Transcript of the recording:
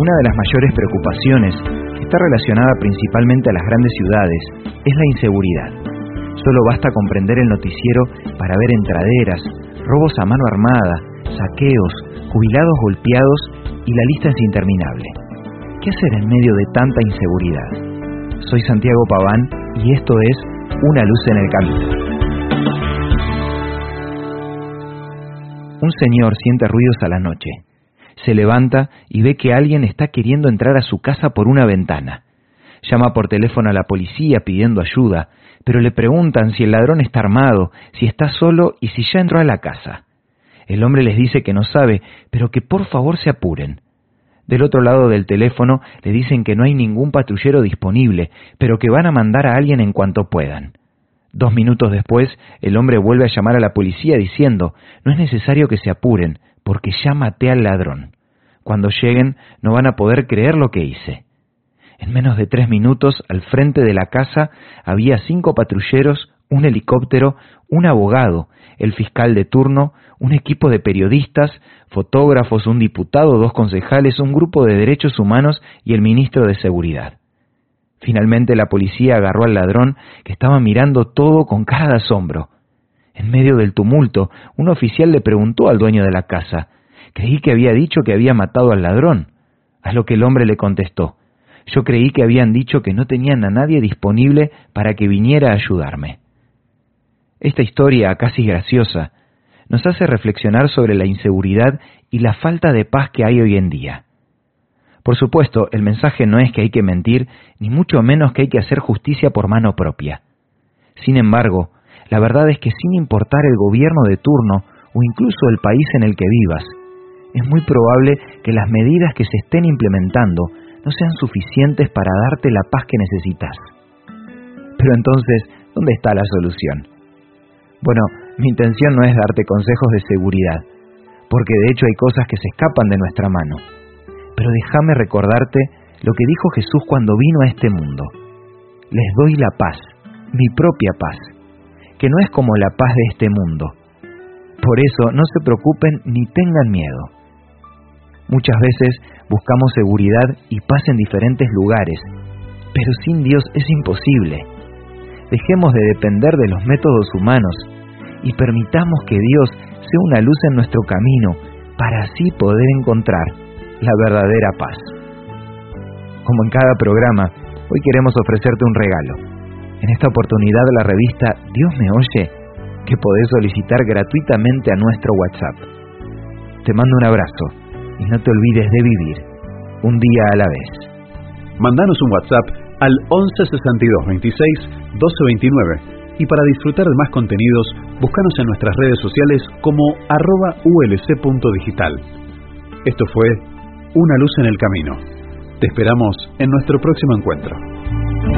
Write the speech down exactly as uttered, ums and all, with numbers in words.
Una de las mayores preocupaciones, que está relacionada principalmente a las grandes ciudades, es la inseguridad. Solo basta comprender el noticiero para ver entraderas, robos a mano armada, saqueos, jubilados golpeados y la lista es interminable. ¿Qué hacer en medio de tanta inseguridad? Soy Santiago Paván y esto es Una luz en el camino. Un señor siente ruidos a la noche. Se levanta y ve que alguien está queriendo entrar a su casa por una ventana. Llama por teléfono a la policía pidiendo ayuda, pero le preguntan si el ladrón está armado, si está solo y si ya entró a la casa. El hombre les dice que no sabe, pero que por favor se apuren. Del otro lado del teléfono le dicen que no hay ningún patrullero disponible, pero que van a mandar a alguien en cuanto puedan. Dos minutos después, el hombre vuelve a llamar a la policía diciendo, no es necesario que se apuren, porque ya maté al ladrón. Cuando lleguen, no van a poder creer lo que hice. En menos de tres minutos, al frente de la casa, había cinco patrulleros, un helicóptero, un abogado, el fiscal de turno, un equipo de periodistas, fotógrafos, un diputado, dos concejales, un grupo de derechos humanos y el ministro de Seguridad. Finalmente la policía agarró al ladrón, que estaba mirando todo con cara de asombro. En medio del tumulto, un oficial le preguntó al dueño de la casa, «Creí que había dicho que había matado al ladrón». A lo que el hombre le contestó, «Yo creí que habían dicho que no tenían a nadie disponible para que viniera a ayudarme». Esta historia, casi graciosa, nos hace reflexionar sobre la inseguridad y la falta de paz que hay hoy en día. Por supuesto, el mensaje no es que hay que mentir, ni mucho menos que hay que hacer justicia por mano propia. Sin embargo, la verdad es que sin importar el gobierno de turno o incluso el país en el que vivas, es muy probable que las medidas que se estén implementando no sean suficientes para darte la paz que necesitas. Pero entonces, ¿dónde está la solución? Bueno, mi intención no es darte consejos de seguridad, porque de hecho hay cosas que se escapan de nuestra mano. Pero déjame recordarte lo que dijo Jesús cuando vino a este mundo. Les doy la paz, mi propia paz, que no es como la paz de este mundo. Por eso no se preocupen ni tengan miedo. Muchas veces buscamos seguridad y paz en diferentes lugares, pero sin Dios es imposible. Dejemos de depender de los métodos humanos y permitamos que Dios sea una luz en nuestro camino para así poder encontrar la verdadera paz. Como en cada programa, hoy queremos ofrecerte un regalo. En esta oportunidad la revista Dios me oye, que podés solicitar gratuitamente a nuestro WhatsApp. Te mando un abrazo y no te olvides de vivir un día a la vez. Mandanos un WhatsApp al once sesenta y dos veintiséis doce veintinueve y para disfrutar de más contenidos, búscanos en nuestras redes sociales como arroba ulc.digital. Esto fue Una luz en el camino. Te esperamos en nuestro próximo encuentro.